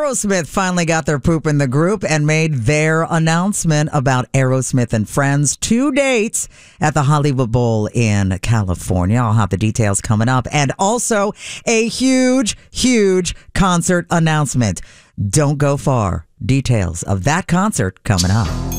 Aerosmith finally got their poop in the group and made their announcement about Aerosmith and Friends. 2 dates at the Hollywood Bowl in California. I'll have the details coming up. And also a huge, huge concert announcement. Don't go far. Details of that concert coming up.